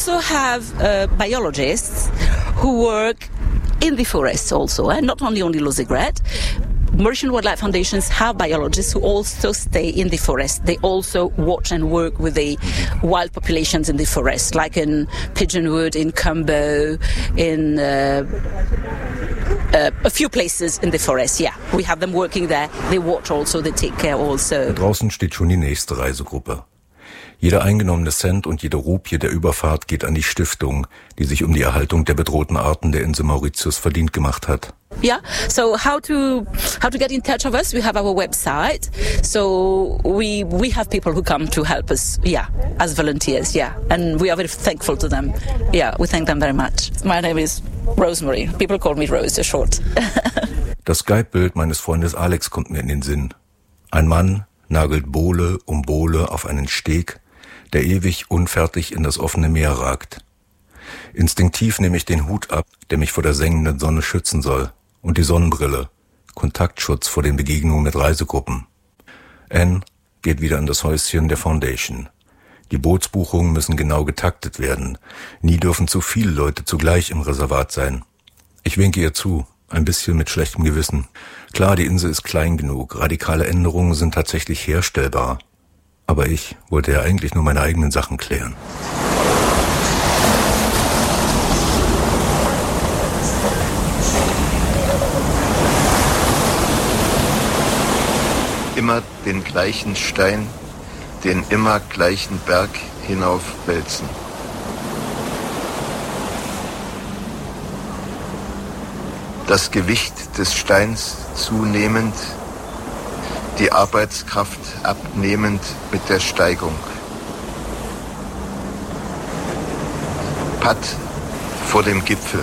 also have biologists who work in the forests also, not only on the Lozigrat. Mauritian Wildlife Foundations have biologists who also stay in the forest. They also watch and work with the wild populations in the forest, like in Pigeonwood, in Cumbo, in a few places in the forest. Yeah, we have them working there. They watch also, they take care also. Draußen steht schon die nächste Reisegruppe. Jeder eingenommene Cent und jede Rupie der Überfahrt geht an die Stiftung, die sich um die Erhaltung der bedrohten Arten der Insel Mauritius verdient gemacht hat. Yeah, so how to get in touch with us? We have our website. So we have people who come to help us, yeah, as volunteers, yeah. And we are very thankful to them. Yeah, we thank them very much. My name is Rosemary. People call me Rose, short. Das Skype-Bild meines Freundes Alex kommt mir in den Sinn. Ein Mann nagelt Bohle um Bohle auf einen Steg, der ewig unfertig in das offene Meer ragt. Instinktiv nehme ich den Hut ab, der mich vor der sengenden Sonne schützen soll, und die Sonnenbrille, Kontaktschutz vor den Begegnungen mit Reisegruppen. Anne geht wieder in das Häuschen der Foundation. Die Bootsbuchungen müssen genau getaktet werden. Nie dürfen zu viele Leute zugleich im Reservat sein. Ich winke ihr zu, ein bisschen mit schlechtem Gewissen. Klar, die Insel ist klein genug, radikale Änderungen sind tatsächlich herstellbar. Aber ich wollte ja eigentlich nur meine eigenen Sachen klären. Immer den gleichen Stein, den immer gleichen Berg hinaufwälzen. Das Gewicht des Steins zunehmend, die Arbeitskraft abnehmend mit der Steigung. Patt vor dem Gipfel.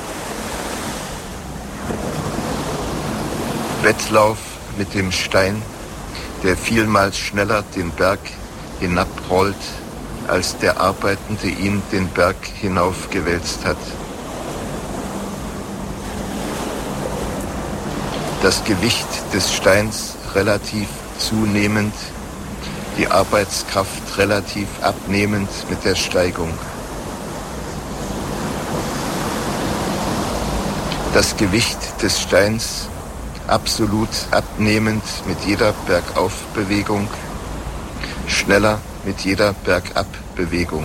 Wettlauf mit dem Stein, der vielmals schneller den Berg hinabrollt, als der Arbeitende ihn den Berg hinaufgewälzt hat. Das Gewicht des Steins relativ zunehmend, die Arbeitskraft relativ abnehmend mit der Steigung. Das Gewicht des Steins absolut abnehmend mit jeder Bergaufbewegung, schneller mit jeder Bergabbewegung.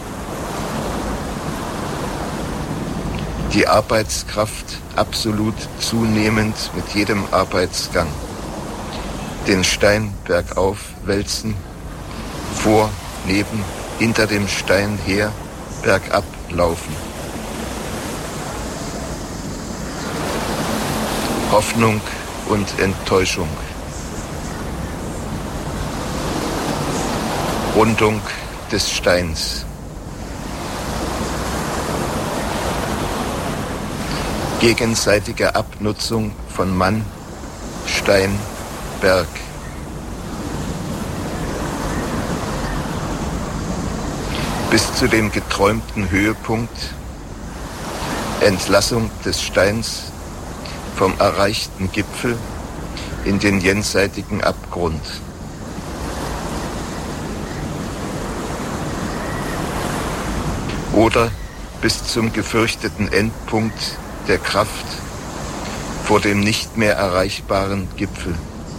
Die Arbeitskraft absolut zunehmend mit jedem Arbeitsgang. Den Stein bergauf wälzen, vor, neben, hinter dem Stein her, bergab laufen. Hoffnung und Enttäuschung. Rundung des Steins. Gegenseitige Abnutzung von Mann, Stein, Berg. Bis zu dem geträumten Höhepunkt, Entlassung des Steins vom erreichten Gipfel in den jenseitigen Abgrund. Oder bis zum gefürchteten Endpunkt der Kraft vor dem nicht mehr erreichbaren Gipfel.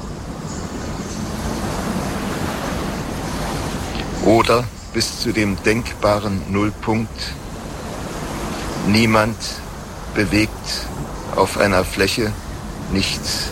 Oder bis zu dem denkbaren Nullpunkt. Niemand bewegt auf einer Fläche nichts.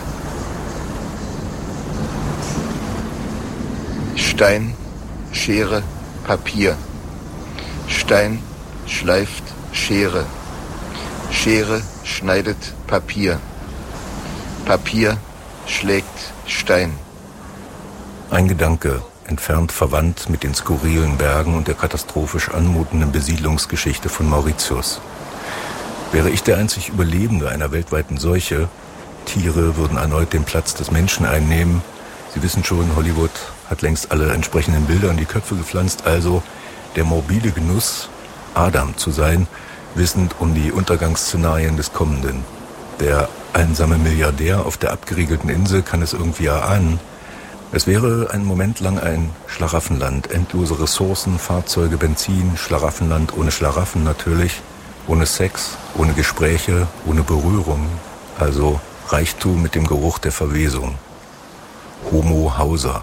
Stein, Schere, Papier. Stein schleift Schere. Schere schneidet Papier. Papier schlägt Stein. Ein Gedanke, entfernt verwandt mit den skurrilen Bergen und der katastrophisch anmutenden Besiedlungsgeschichte von Mauritius. Wäre ich der einzig Überlebende einer weltweiten Seuche, Tiere würden erneut den Platz des Menschen einnehmen. Sie wissen schon, Hollywood hat längst alle entsprechenden Bilder in die Köpfe gepflanzt, also der morbide Genuss, Adam zu sein, wissend um die Untergangsszenarien des Kommenden. Der einsame Milliardär auf der abgeriegelten Insel kann es irgendwie erahnen, Es wäre einen Moment lang ein Schlaraffenland. Endlose Ressourcen, Fahrzeuge, Benzin, Schlaraffenland ohne Schlaraffen natürlich, ohne Sex, ohne Gespräche, ohne Berührung. Also Reichtum mit dem Geruch der Verwesung. Homo Hauser.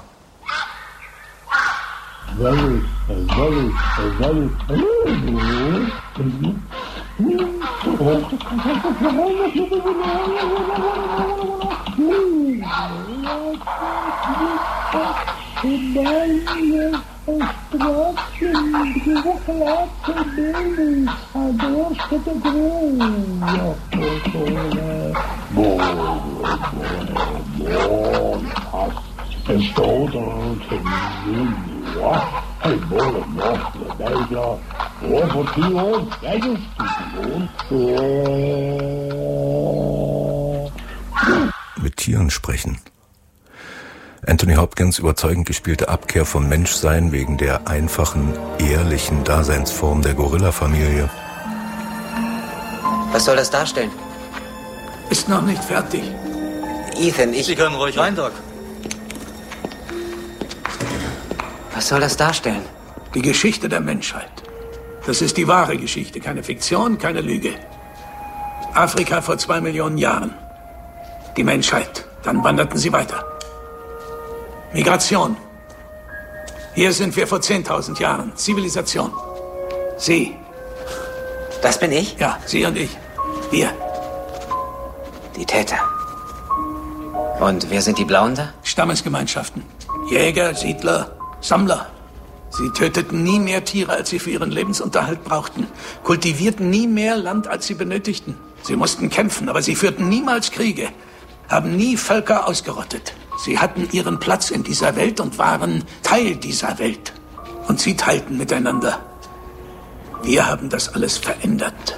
Mit Tieren sprechen. Anthony Hopkins überzeugend gespielte Abkehr vom Menschsein wegen der einfachen, ehrlichen Daseinsform der Gorilla-Familie. Was soll das darstellen? Ist noch nicht fertig. Ethan, Sie können ruhig rein, Doc. Was soll das darstellen? Die Geschichte der Menschheit. Das ist die wahre Geschichte, keine Fiktion, keine Lüge. Afrika vor 2 Millionen Jahren. Die Menschheit. Dann wanderten sie weiter. Migration. Hier sind wir vor 10.000 Jahren. Zivilisation. Sie. Das bin ich? Ja, Sie und ich. Wir. Die Täter. Und wer sind die Blauen da? Stammesgemeinschaften. Jäger, Siedler, Sammler. Sie töteten nie mehr Tiere, als sie für ihren Lebensunterhalt brauchten. Kultivierten nie mehr Land, als sie benötigten. Sie mussten kämpfen, aber sie führten niemals Kriege. Haben nie Völker ausgerottet. Sie hatten ihren Platz in dieser Welt und waren Teil dieser Welt. Und sie teilten miteinander. Wir haben das alles verändert.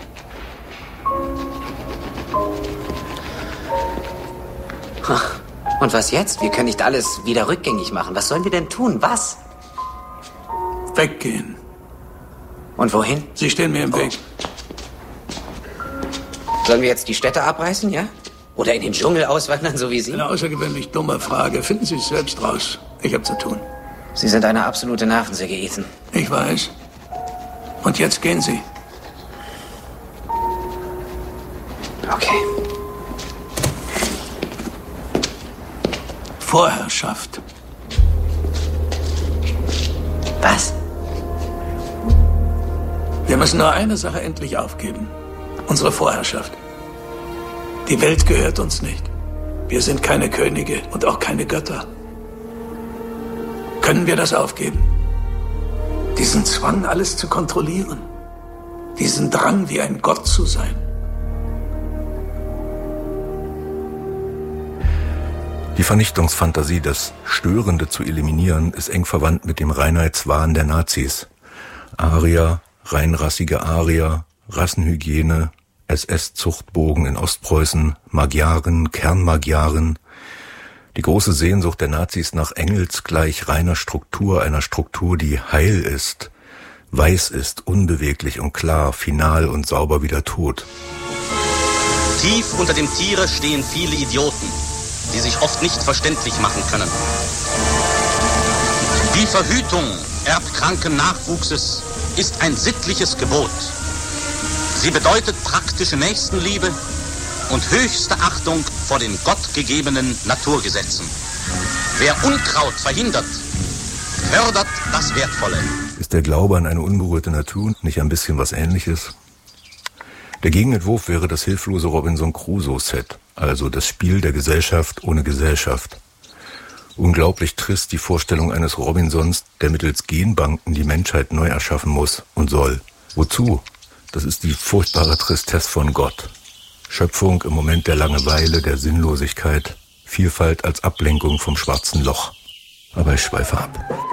Und was jetzt? Wir können nicht alles wieder rückgängig machen. Was sollen wir denn tun? Was? Weggehen. Und wohin? Sie stehen mir im Weg. Sollen wir jetzt die Städte abreißen, ja? Oder in den Dschungel auswandern, so wie Sie? Eine außergewöhnlich dumme Frage. Finden Sie es selbst raus. Ich habe zu tun. Sie sind eine absolute Nervensäge, Ethan. Ich weiß. Und jetzt gehen Sie. Okay. Vorherrschaft. Was? Wir müssen nur eine Sache endlich aufgeben. Unsere Vorherrschaft. Die Welt gehört uns nicht. Wir sind keine Könige und auch keine Götter. Können wir das aufgeben? Diesen Zwang, alles zu kontrollieren. Diesen Drang, wie ein Gott zu sein. Die Vernichtungsfantasie, das Störende zu eliminieren, ist eng verwandt mit dem Reinheitswahn der Nazis. Arier, reinrassige Arier, Rassenhygiene, SS-Zuchtbogen in Ostpreußen, Magyaren, Kernmagyaren. Die große Sehnsucht der Nazis nach engelsgleich reiner Struktur, einer Struktur, die heil ist, weiß ist, unbeweglich und klar, final und sauber wie der Tod. Tief unter dem Tiere stehen viele Idioten, die sich oft nicht verständlich machen können. Die Verhütung erbkranken Nachwuchses ist ein sittliches Gebot. Sie bedeutet praktische Nächstenliebe und höchste Achtung vor den gottgegebenen Naturgesetzen. Wer Unkraut verhindert, fördert das Wertvolle. Ist der Glaube an eine unberührte Natur nicht ein bisschen was Ähnliches? Der Gegenentwurf wäre das hilflose Robinson Crusoe-Set, also das Spiel der Gesellschaft ohne Gesellschaft. Unglaublich trist die Vorstellung eines Robinsons, der mittels Genbanken die Menschheit neu erschaffen muss und soll. Wozu? Das ist die furchtbare Tristesse von Gott. Schöpfung im Moment der Langeweile, der Sinnlosigkeit, Vielfalt als Ablenkung vom schwarzen Loch. Aber ich schweife ab.